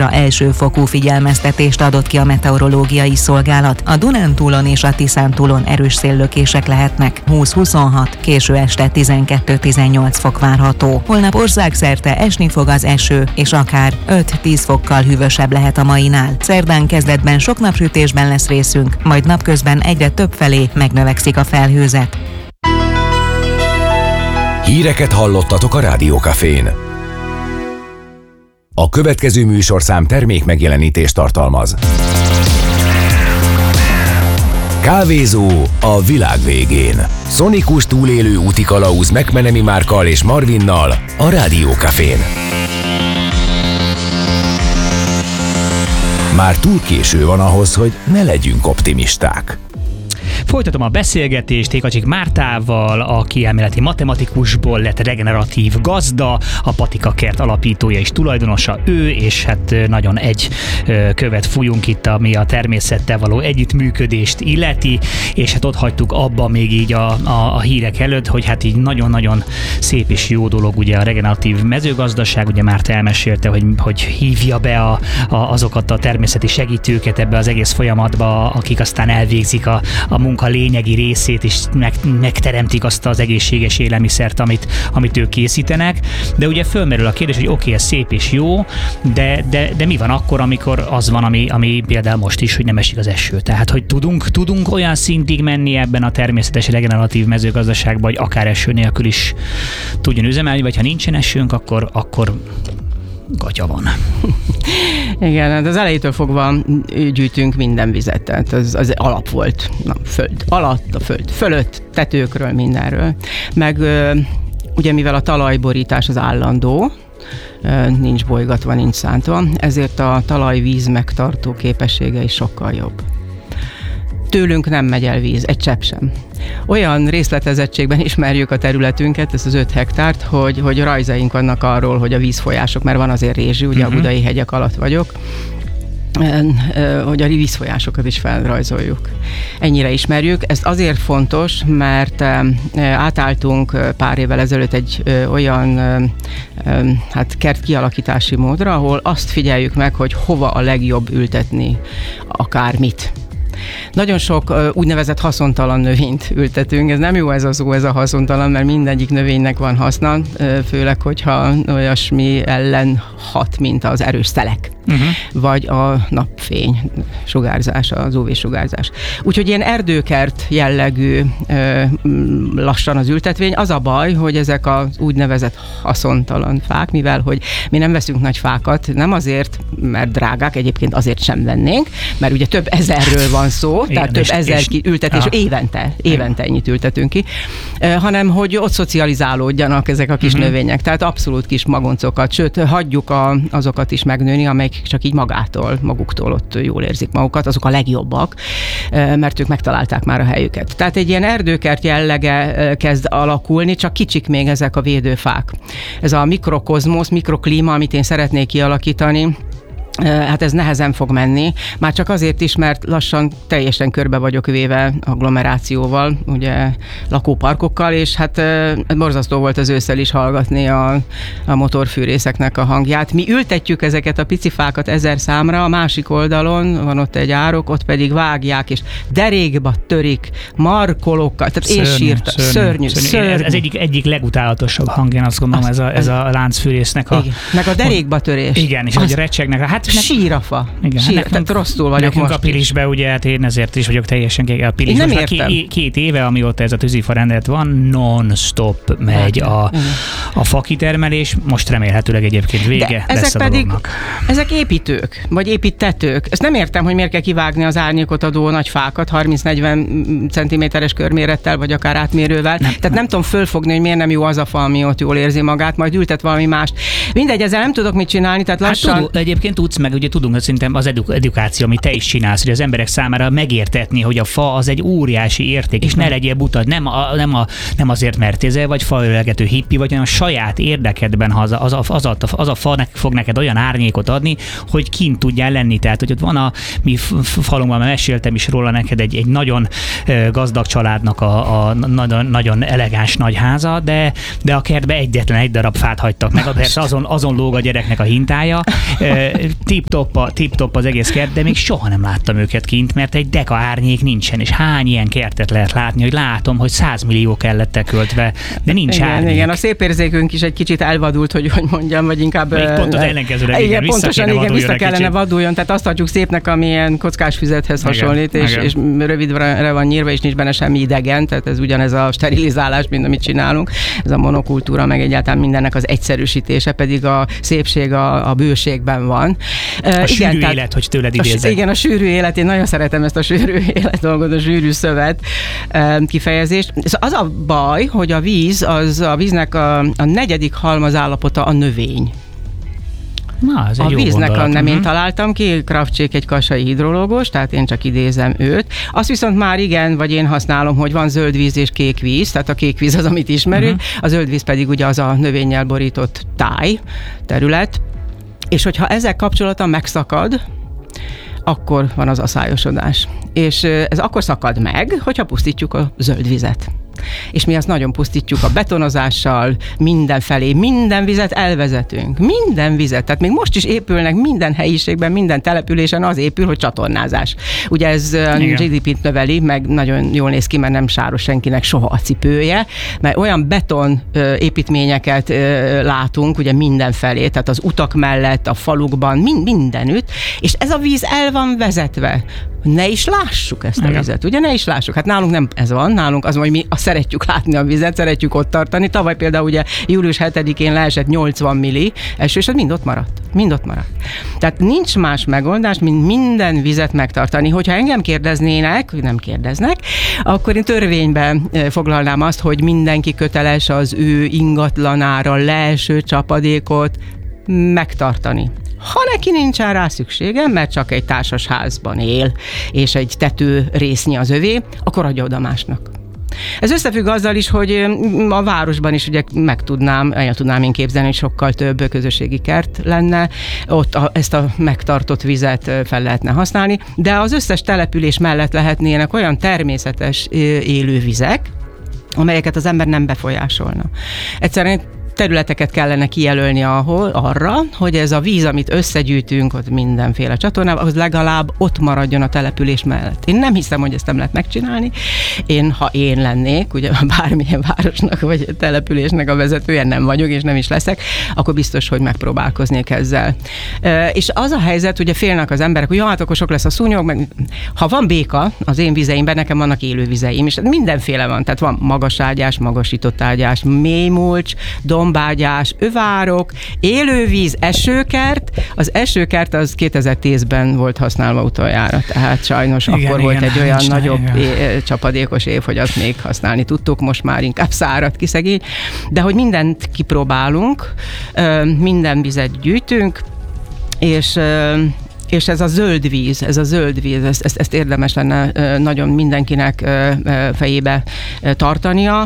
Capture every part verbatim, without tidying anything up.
naposságra elsőfokú figyelmeztetést adott ki a meteorológiai szolgálat. A Dunántúlon és a Tiszántúlon erős széllökések lehetnek. húsz-huszonhat, késő este tizenkettő-tizennyolc fok várható. Holnap országszerte esni fog az eső, és akár öt-tíz fokkal hűvösebb lehet a mainál. Szerdán kezdetben sok napsütésben lesz részünk, majd napközben egyre több felé megnövekszik a felhőzet. Híreket hallottatok a Rádiókafén. A következő műsorszám termék megjelenítést tartalmaz. Kávézó a világ végén. Szonikus túlélő úti kalauz McMenemy Márkkal és Marvinnal a Rádiókafén. Már túl késő van ahhoz, hogy ne legyünk optimisták. Folytatom a beszélgetést Tékacsik Mártával, aki elméleti matematikusból lett regeneratív gazda, a Patika Kert alapítója és tulajdonosa ő, és hát nagyon egy követ fújunk itt, ami a természettel való együttműködést illeti, és hát ott hagytuk abba még így a, a, a hírek előtt, hogy hát így nagyon-nagyon szép és jó dolog ugye a regeneratív mezőgazdaság, ugye Márta elmesélte, hogy, hogy hívja be a, a, azokat a természeti segítőket ebbe az egész folyamatba, akik aztán elvégzik a, a munka lényegi részét, és meg, megteremtik azt az egészséges élelmiszert, amit, amit ők készítenek. De ugye fölmerül a kérdés, hogy oké, okay, ez szép és jó, de, de, de mi van akkor, amikor az van, ami, ami például most is, hogy nem esik az eső. Tehát, hogy tudunk, tudunk olyan szintig menni ebben a természetes regeneratív mezőgazdaságban, hogy akár eső nélkül is tudjon üzemelni, vagy ha nincsen esőnk, akkor, akkor gatya van. Igen, hát az elejétől fogva gyűjtünk minden vizet, tehát az, az alap volt. Na, föld alatt, a föld fölött, tetőkről, mindenről. Meg ugye mivel a talajborítás az állandó, nincs bolygatva, nincs szántva, ezért a talajvíz megtartó képessége is sokkal jobb. Tőlünk nem megy el víz, egy csepp sem. Olyan részletezettségben ismerjük a területünket, ezt az öt hektárt, hogy, hogy rajzaink vannak arról, hogy a vízfolyások, mert van azért rézsű, ugye uh-huh. a budai hegyek alatt vagyok, hogy a vízfolyásokat is felrajzoljuk. Ennyire ismerjük. Ez azért fontos, mert átálltunk pár évvel ezelőtt egy olyan hát kert kialakítási módra, ahol azt figyeljük meg, hogy hova a legjobb ültetni akármit. Nagyon sok úgynevezett haszontalan növényt ültetünk. Ez nem jó ez a szó, ez a haszontalan, mert mindegyik növénynek van haszna, főleg, hogyha olyasmi ellen hat, mint az erős szelek, uh-huh. vagy a napfény sugárzás, az u vé-sugárzás. Úgyhogy ilyen erdőkert jellegű lassan az ültetvény. Az a baj, hogy ezek az úgynevezett haszontalan fák, mivel hogy mi nem veszünk nagy fákat, nem azért, mert drágák, egyébként azért sem vennénk, mert ugye több ezerről van szó, igen, tehát több és, ezer és, ültetés, ah. évente, évente ennyit ültetünk ki, hanem hogy ott szocializálódjanak ezek a kis uh-huh. növények, tehát abszolút kis magoncokat, sőt, hagyjuk a, azokat is megnőni, amelyek csak így magától, maguktól ott jól érzik magukat, azok a legjobbak, mert ők megtalálták már a helyüket. Tehát egy ilyen erdőkert jellege kezd alakulni, csak kicsik még ezek a védőfák. Ez a mikrokozmosz, mikroklíma, amit én szeretnék kialakítani, hát ez nehezen fog menni, már csak azért is, mert lassan teljesen körbe vagyok véve agglomerációval, ugye lakóparkokkal, és hát borzasztó volt az ősszel is hallgatni a, a motorfűrészeknek a hangját. Mi ültetjük ezeket a pici fákat ezer számra, a másik oldalon van ott egy árok, ott pedig vágják, és derékba törik, markolókkal, tehát szörnyű, én sírtam. Szörnyű, szörnyű. szörnyű. Ez, ez egyik, egyik legutálatosabb hang, én azt gondolom, az, ez, a, ez a láncfűrésznek a... Igen. Meg a derékba törés. Igen, és az, hogy recsegnek. Hát sír a fa. Igen, sír, nekünk, tehát rosszul vagyok nekünk most a Pilisbe, ugye, hát én ezért is vagyok teljesen kék. A Pilis most már két, két éve, amióta ez a tűzifa rendelet van, non-stop megy hát, a, a fakitermelés. Most remélhetőleg egyébként vége de lesz ezek a pedig, dolognak. Ezek építők, vagy építetők. Ezt nem értem, hogy miért kell kivágni az árnyékot adó nagy fákat harminc-negyven centiméteres körmérettel, vagy akár átmérővel. Nem, Tehát nem. nem tudom fölfogni, hogy miért nem jó az a fa, ami ott jól érzi magát, majd ültet valami mást. Mindegy, ezzel nem tudok mit csinálni, tehát lassan... Hát, tudod, egyébként tudsz meg, ugye tudunk, hogy szerintem az edu- edukáció, amit te is csinálsz, hogy az emberek számára megértetni, hogy a fa az egy óriási érték, és ne legyél buta, nem, a, nem, a, nem azért, mert tézel vagy faölelgető hippi vagy, hanem a saját érdekedben, ha az a, az, a, az, a, az a fa fog neked olyan árnyékot adni, hogy kint tudjál lenni. Tehát, hogy ott van a mi falunkban, meséltem is róla neked egy, egy nagyon gazdag családnak a, a nagyon, nagyon elegáns nagy háza, de, de a kertbe egyetlen egy darab fát hagytak meg, persze azon, azon lóg a gyereknek a hintája. tip-top, tip-top az egész kert, de még soha nem láttam őket kint, mert egy deka árnyék nincsen, és hány ilyen kertet lehet látni, hogy látom, hogy száz millió kellett elköltve, de nincs igen, árnyék. Igen, a szép érzékünk is egy kicsit elvadult, hogy hogy mondjam, vagy inkább... Még pont az ellenkezőre, igen, igen, vissza pontosan, kéne igen, vissza kellene kicsit. vaduljon, tehát azt adjuk szépnek, ami ilyen kockás füzethez hasonlít, igen, és, igen. és rövidre van nyírva, és nincs benne semmi idegen, tehát ez ugyanez a sterilizálás, mint amit csinálunk, ez a monokultúra, meg egyáltalán mindennek az egyszerűsítése, pedig a szépség a, a bőségben van. A igen, sűrű tehát, élet, hogy tőled a, idézek. igen, a sűrű élet, én nagyon szeretem ezt a sűrű élet dolgot, a sűrű szövet kifejezést. Az a baj, hogy a víz, az a víznek a, a negyedik halmazállapota a növény. Na, ez egy a jó víznek gondolat. a, nem én Mhm. találtam ki, Kravcsék egy kassai hidrológus, tehát én csak idézem őt. Azt viszont már igen, vagy én használom, hogy van zöld víz és kék víz, tehát a kék víz az, amit ismerünk, Mhm. a zöld víz pedig ugye az a növényel borított táj, terület, és hogyha ezek kapcsolata megszakad, akkor van az aszályosodás. És ez akkor szakad meg, hogyha pusztítjuk a zöld vizet. És mi azt nagyon pusztítjuk a betonozással, mindenfelé, minden vizet elvezetünk. Minden vizet. Tehát még most is épülnek minden helyiségben, minden településen az épül, hogy csatornázás. Ugye ez a Igen. gé dé pét növeli, meg nagyon jól néz ki, mert nem sáros senkinek soha a cipője, mert olyan beton ö, építményeket ö, látunk, ugye mindenfelé, tehát az utak mellett, a falukban, mind, mindenütt, és ez a víz el van vezetve. Ne is lássuk ezt a Igen. vizet, ugye ne is lássuk. Hát nálunk nem ez van, nálunk az, hogy mi azt szeretjük látni a vizet, szeretjük ott tartani. Tavaly például ugye július hetedikén leesett nyolcvan milli eső, és az mind ott maradt. Mind ott maradt. Tehát nincs más megoldás, mint minden vizet megtartani. Hogyha engem kérdeznének, nem kérdeznek, akkor én törvényben foglalnám azt, hogy mindenki köteles az ő ingatlanára leeső csapadékot megtartani. Ha neki nincsen rá szüksége, mert csak egy társasházban él, és egy tető résznyi az övé, akkor adja oda másnak. Ez összefügg azzal is, hogy a városban is ugye meg tudnám, el tudnám én képzelni, hogy sokkal több közösségi kert lenne, ott a, ezt a megtartott vizet fel lehetne használni, de az összes település mellett lehetnének olyan természetes élővizek, amelyeket az ember nem befolyásolna. Egyszerűen területeket kellene kijelölni ahol, arra, hogy ez a víz, amit összegyűjtünk, ott mindenféle csatornában, az legalább ott maradjon a település mellett. Én nem hiszem, hogy ezt nem lehet megcsinálni. Én, ha én lennék, ugye bármilyen városnak vagy településnek a vezetője, nem vagyok, és nem is leszek, akkor biztos, hogy megpróbálkoznék ezzel. És az a helyzet, ugye félnek az emberek, hogy jó, hát akkor sok lesz a szúnyog, meg ha van béka az én vizeimben, nekem vannak élővizeim, és mindenféle van, tehát van magaságyás, magasított ágyás, mélymulcs, dombágyás, övárok, élővíz, esőkert. Az esőkert az kétezer-tízben volt használva utoljára, tehát sajnos igen, akkor igen, volt egy olyan nagyobb é- csapadékos év, hogy azt még használni tudtuk, most már inkább szárad ki szegény. De hogy mindent kipróbálunk, minden vizet gyűjtünk, és és ez a zöld víz, ez a zöld víz, ezt, ezt, ezt érdemes lenne nagyon mindenkinek fejébe tartania,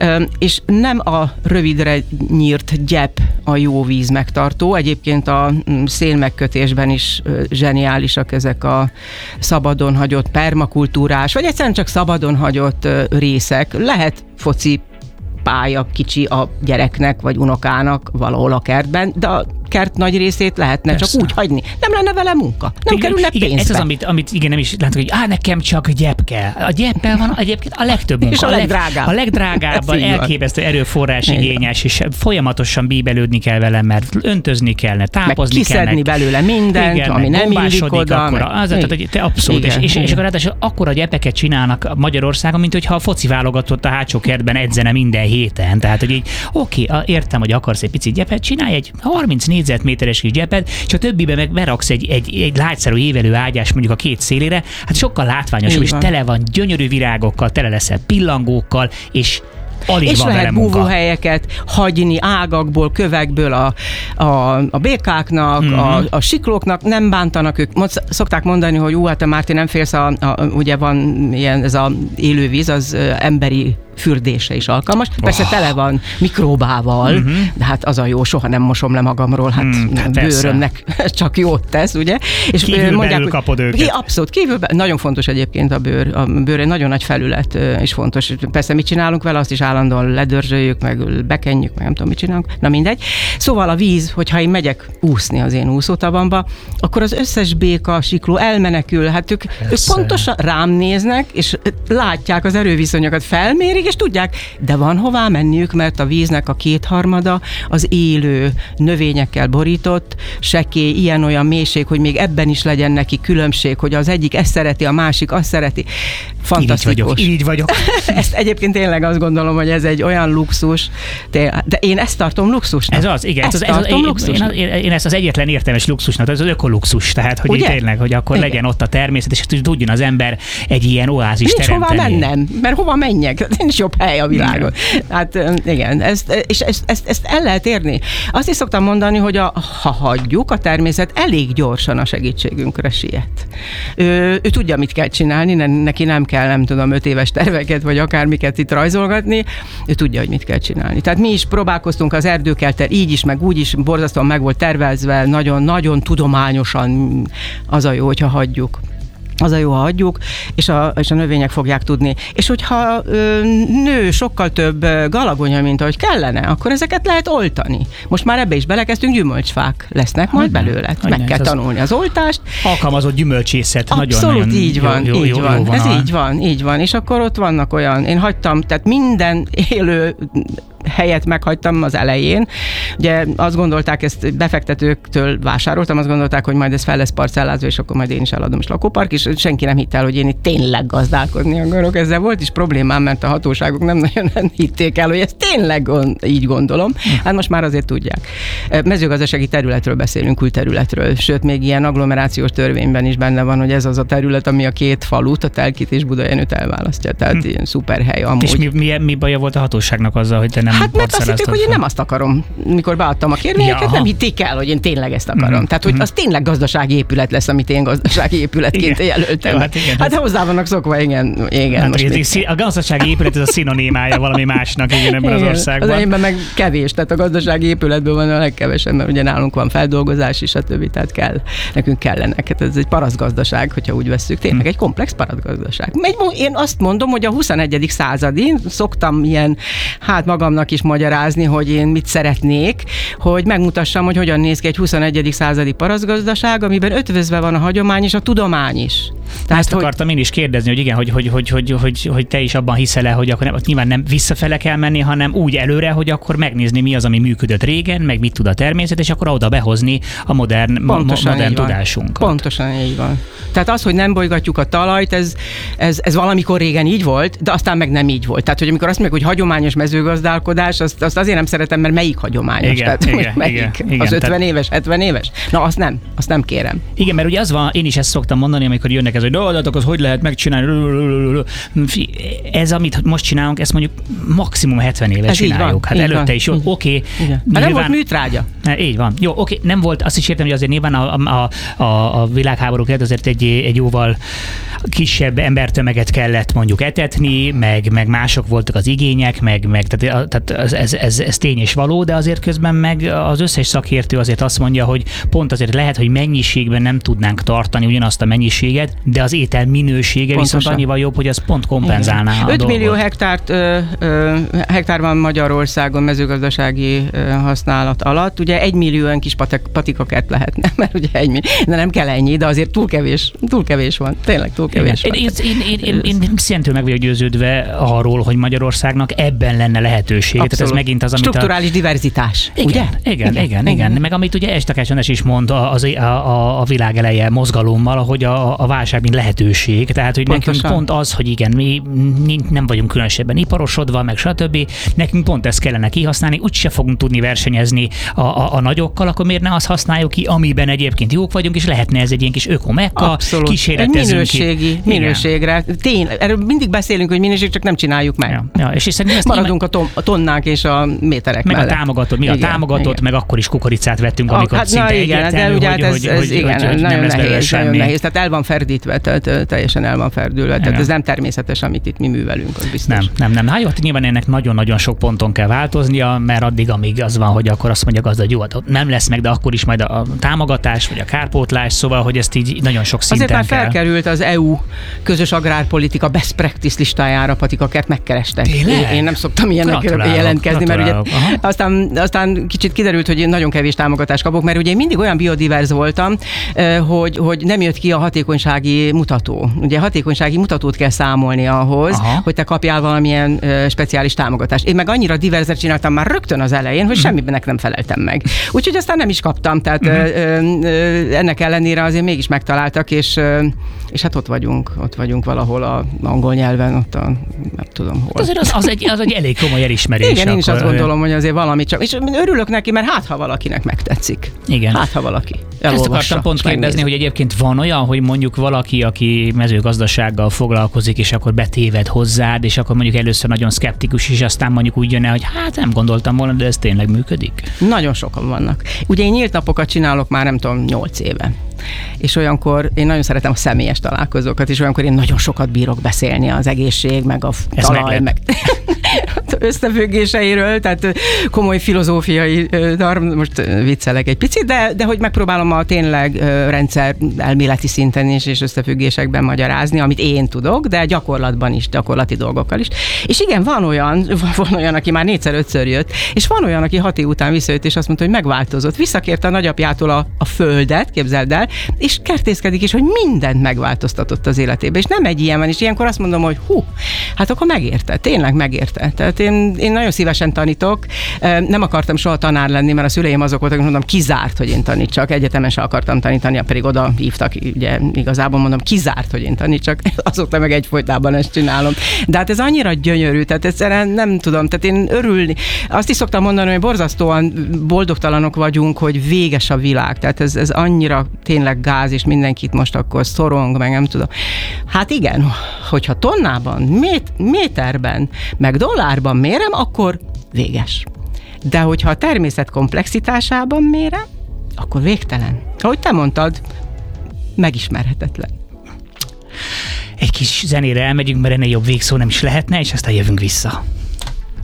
és nem a rövidre nyírt gyep a jó víz megtartó, egyébként a szénmegkötésben is zseniálisak ezek a szabadon hagyott permakultúrás, vagy egyszerűen csak szabadon hagyott részek. Lehet foci pálya kicsi a gyereknek, vagy unokának valahol a kertben, de a kert nagy részét lehetne Persze. csak úgy hagyni. Nem lenne vele munka. Nem igen, kerülne igen, pénzbe. Ez az, amit, amit igen, nem is látok, hogy á, nekem csak gyep kell. A gyeppel van egyébként a legtöbb munka. És a legdrágább. A legdrágább, elképesztő erőforrás igényes, és folyamatosan bíbelődni kell vele, mert öntözni kellene, tápozni meg kiszedni kellene. belőle mindent, igen, ami nem illik oda. Akkor, az, tehát, hogy te abszolút, igen, és, és, és akkor ráadásul akkora gyepeket csinálnak Magyarországon, mint hogyha a foci válogatott a hátsó kertben edzene minden héten. Tehát, hogy így, oké, okay, értem, hogy akarsz egy picit gyepet, csinálj egy harminc négyzetméteres kis gyepet, és a többiben meg beraksz egy, egy, egy lágyszerű évelő ágyás mondjuk a két szélére, hát sokkal látványosabb, és tele van gyönyörű virágokkal, tele leszel pillangókkal, és alig és van lehet munka. búvóhelyeket hagyni ágakból, kövekből a, a, a békáknak, mm-hmm. a, a siklóknak, nem bántanak ők. Szokták mondani, hogy ú, hát te Márti nem félsz, a, a, ugye van ilyen, ez az élővíz, az emberi fürdése is alkalmas. Persze oh. tele van mikróbával, uh-huh. de hát az a jó, soha nem mosom le magamról, hát mm, bőrömnek csak jót tesz, ugye? És kívül mondják, belül kapod őket. Abszolút, kívül, nagyon fontos egyébként a bőr, a bőr egy nagyon nagy felület, és fontos. Persze mit csinálunk vele, azt is állandóan ledörzsöljük, meg bekenjük, meg nem tudom, mit csinálunk. Na mindegy. Szóval a víz, hogyha én megyek úszni az én úszótavamba, akkor az összes béka, sikló elmenekül, hát ők, ők pontosan rám néznek, és látják az erőviszonyokat, felmérik, és tudják, de van hová menniük, mert a víznek a kétharmada az élő növényekkel borított, sekély, ilyen-olyan mélység, hogy még ebben is legyen neki különbség, hogy az egyik ezt szereti, a másik azt szereti. Fantasztikus. Így vagyok, így vagyok. Ezt egyébként tényleg azt gondolom, hogy ez egy olyan luxus, de én ezt tartom luxusnak. Ez az, igen. Ezt ez az, tartom ez, én, én, én ezt az egyetlen értelmes luxusnak, ez az ökoluxus, tehát hogy így tényleg, hogy akkor igen. legyen ott a természet, és tudjon az ember egy ilyen oázist Nincs teremteni. Nincs hova mennem, mert hova menjek? Nincs jobb hely a világon. Igen. Hát igen, ezt, és ezt, ezt, ezt el lehet érni. Azt is szoktam mondani, hogy a, ha hagyjuk, a természet elég gyorsan a segítségünkre siet. Ő, ő tudja, mit kell csinálni, neki nem kell, nem tudom, öt éves terveket, vagy akármiket itt rajzolgatni, ő tudja, hogy mit kell csinálni. Tehát mi is próbálkoztunk az erdőkkel, így is, meg úgy is, borzasztóan meg volt tervezve, nagyon-nagyon tudományosan, az a jó, hogyha hagyjuk. Az a jó, ha hagyjuk, és a, és a növények fogják tudni. És hogyha ö, nő sokkal több galagonya, mint ahogy kellene, akkor ezeket lehet oltani. Most már ebbe is belekezdtünk, gyümölcsfák lesznek majd belőle. Meg kell az tanulni az oltást. Alkalmazott gyümölcsészet. Abszolút nagyon, nagyon így van, jó, jó, így jó, van. Jó van. Ez a... így van, így van. És akkor ott vannak olyan, én hagytam, tehát minden élő helyet meghagytam az elején. Ugye azt gondolták, ezt befektetőktől vásároltam, azt gondolták, hogy majd ez fel lesz parcellázva, és akkor majd én is eladom, és lakópark, és senki nem hitt el, hogy én itt tényleg gazdálkodni akarok. Ezzel volt is problémám, mert a hatóságok nem nagyon hitték el, hogy ezt tényleg gond, így gondolom. Hát most már azért tudják. Mezőgazdasági területről beszélünk, külterületről, sőt, még ilyen agglomerációs törvényben is benne van, hogy ez az a terület, ami a két falut, a Telkit és Budajenőt elválasztja. Tehát hm. ilyen szuper hely amúgy. És mi, mi, mi baja volt a hatóságnak azzal, hogy te nem Hát mert azt hitték, hogy én nem azt akarom. Mikor beadtam a kérvényeket, ja, nem hitték el, hogy én tényleg ezt akarom. Mm-hmm. Tehát, hogy az tényleg gazdasági épület lesz, amit én gazdasági épületként jelöltem. Hát, igen, hát hozzá vannak szokva, igen. igen hát, most a gazdasági épület ez a szinonimája valami másnak, igen, ebben igen, az országban. Az enyémben meg kevés, tehát a gazdasági épületből van a legkevesebb, mert ugye nálunk van feldolgozás is, a többi, tehát kell, nekünk kellenek. Hát ez egy parasztgazdaság, hogyha úgy vesszük. Tényleg egy komplex parasztgazdaság. Én azt mondom, hogy a huszonegyedik század, én szoktam ilyen, hát magamnak is magyarázni, hogy én mit szeretnék, hogy megmutassam, hogy hogyan néz ki egy huszonegyedik századi parasztgazdaság, amiben ötvözve van a hagyomány és a tudomány is. Tehát, ezt akartam hogy... én is kérdezni, hogy igen, hogy, hogy, hogy, hogy, hogy, hogy te is abban hiszel-e, hogy akkor nem, nyilván nem visszafele kell menni, hanem úgy előre, hogy akkor megnézni, mi az, ami működött régen, meg mit tud a természet, és akkor oda behozni a modern, Pontosan modern tudásunkat. Pontosan így van. Tehát az, hogy nem bolygatjuk a talajt, ez, ez, ez valamikor régen így volt, de aztán meg nem így volt. Tehát, hogy amikor azt mondjuk, hogy hagyományos mezőgazdálkodás, azt, azt azért nem szeretem, mert melyik hagyományos? Igen, tehát, igen, melyik? igen, igen, az ötven tehát... éves, hetven éves? Na, azt nem, azt nem kérem. Igen, mert ugye az van, én is ezt szoktam mondani, amikor jönnek ez, hogy no, az hogy lehet megcsinálni. Ez, amit most csinálunk, ezt mondjuk maximum hetven éve ez csináljuk. Hát előtte van. Is jó, oké. Okay, hát nem volt műtrágya. Így van. Jó, oké, okay, nem volt, azt is értem, hogy azért nyilván a, a, a, a világháború kellett azért egy, egy jóval kisebb embertömeget kellett mondjuk etetni, meg, meg mások voltak az igények, meg, meg tehát, tehát ez, ez, ez tény és való, de azért közben meg az összes szakértő azért azt mondja, hogy pont azért lehet, hogy mennyiségben nem tudnánk tartani ugyanazt a mennyiséget, de az étel minősége pontosan. Viszont annyival jobb, hogy az pont kompenzálná a öt millió hektárt, ö, ö, hektár van Magyarországon mezőgazdasági ö, használat alatt. Ugye egy millió kis patek, patikakert lehetne, mert ugye egy millió, de nem kell ennyi, de azért túl kevés, túl kevés van. Tényleg túl kevés én, van. Én, én, én, én, én szintén meg vagyok győződve arról, hogy Magyarországnak ebben lenne lehetőség. Tehát ez megint az, amit strukturális a... diverzitás, igen, ugye? Igen, igen, igen, igen, igen. Meg amit ugye Estakács András is mond az, a, a, a világ eleje mozgalommal, hogy a, a válság mint lehetőség. Tehát, hogy pontosan. Nekünk pont az, hogy igen, mi nem vagyunk különösebben iparosodva, meg stb. Nekünk pont ezt kellene kihasználni, úgyse fogunk tudni versenyezni a, a, a nagyokkal, akkor miért ne azt használjuk ki, amiben egyébként jók vagyunk, és lehetne ez egy ilyen kis ökomekka, kísérletezünk minőségi, ki. Minőségre. Tényleg, erről mindig beszélünk, hogy minőség, csak nem csináljuk meg. Ja, ja, és maradunk nyilván... a, ton, a tonnák és a méterek meg mellett. a támogatott, mi a igen, támogatott, igen. meg akkor is kukoricát vettünk, amikor hát, szinte igen, egyértelmű, de ugye hogy, ez, hogy, ez, hogy, igen, hogy, hogy nagyon nem lesz belőle nehéz, semmi. nagyon nehéz. Tehát el van ferdítve, tehát teljesen el van ferdülve. Tehát ez nem természetes, amit itt mi művelünk, az biztos. Nem, nem, nem. Hát jó, nyilván ennek nagyon-nagyon sok ponton kell változnia, mert addig, amíg az van, hogy akkor azt mondja gazda, hogy jó, nem lesz meg, de akkor is majd a támogatás, vagy a kárpótlás, szóval, hogy ezt így nagyon sok szinten Azért már kell. felkerült az é u közös agrárpolitika best practice listájára, Patika Kert megkerestek. Én, én nem szoktam ilyenek jelentkezni, mert ugye aztán, aztán kicsit kiderült, hogy én nagyon kevés támogatást kapok, mert ugye én mindig olyan biodiverz voltam, hogy, hogy nem jött ki a hatékonysági mutató. Ugye hatékonysági mutatót kell számolni ahhoz, aha, hogy te kapjál valamilyen uh, speciális támogatást. Én meg annyira diverzet csináltam már rögtön az elején, hogy semmiben nem feleltem meg. Úgyhogy aztán nem is kaptam, tehát uh-huh. uh, uh, ennek ellenére azért mégis megtaláltak, és, uh, és hát ott vagyunk, ott vagyunk valahol a angol nyelven, ott a, nem tudom hol. Azért az, az, egy, az egy elég komoly elismerés. Igen, én is akkor, azt gondolom, hogy azért valami csak, és örülök neki, mert hát ha valakinek megtetszik. Igen. Hát ha valaki Ezt akartam pont kérdezni, hogy egyébként van olyan, hogy mondjuk valaki, aki mezőgazdasággal foglalkozik, és akkor betéved hozzád, és akkor mondjuk először nagyon szkeptikus, és aztán mondjuk úgy jön el, hogy hát nem gondoltam volna, de ez tényleg működik. Nagyon sokan vannak. Ugye én nyílt napokat csinálok már nem tudom, nyolc éve. És olyankor én nagyon szeretem a személyes találkozókat, és olyankor én nagyon sokat bírok beszélni az egészség, meg a ez talaj, meg összefüggéseiről, tehát komoly filozófiai, most viccelek egy picit, de, de hogy megpróbálom a tényleg rendszer elméleti szinten is, és összefüggésekben magyarázni, amit én tudok, de gyakorlatban is, gyakorlati dolgokkal is. És igen, van olyan, van olyan, aki már négyszer-ötször jött, és van olyan, aki hat év után visszajött, és azt mondta, hogy megváltozott. Visszakérte a nagyapjától a, a földet, képzeld el, és kertészkedik is, hogy mindent megváltoztatott az életébe. És nem egy ilyen van, és ilyenkor azt mondom, hogy hú, hát akkor megérte, tényleg megérte. Tehát én, én nagyon szívesen tanítok. Nem akartam soha tanár lenni, mert a szüleim azok voltak, hogy mondom, kizárt, hogy én tanítsak. Egyetemen sem akartam tanítani, pedig oda hívtak, ugye igazából mondom, kizárt, hogy én tanítsak. Azóta meg egyfolytában ezt csinálom. De hát ez annyira gyönyörű, tehát egyszerűen nem tudom, tehát én örülni. Azt is szoktam mondani, hogy borzasztóan boldogtalanok vagyunk, hogy véges a világ. Tehát ez, ez annyira tényleg gáz, és mindenkit most akkor szorong, meg nem tudom. Hát igen, hogyha tonnában, mét, méterben, meg dollárban mérem, akkor véges. De hogyha a természet komplexitásában mérem, akkor végtelen. Ahogy te mondtad, megismerhetetlen. Egy kis zenére elmegyünk, mert ennél jobb végszó nem is lehetne, és aztán jövünk vissza.